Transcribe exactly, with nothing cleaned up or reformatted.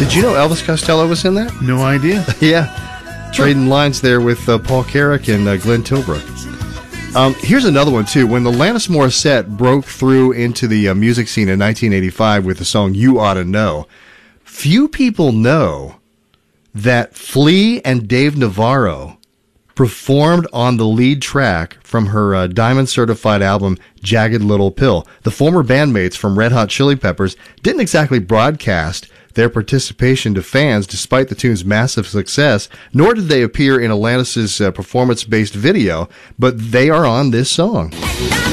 Did you know Elvis Costello was in that? No idea. Yeah. Trading lines there with uh, Paul Carrack and uh, Glenn Tilbrook. Um, here's another one, too. When Alanis Morissette broke through into the uh, music scene in nineteen eighty-five with the song You Oughta Know, few people know that Flea and Dave Navarro performed on the lead track from her uh, Diamond-certified album, Jagged Little Pill. The former bandmates from Red Hot Chili Peppers didn't exactly broadcast their participation to fans despite the tune's massive success, nor did they appear in Alanis' uh, performance-based video, but they are on this song.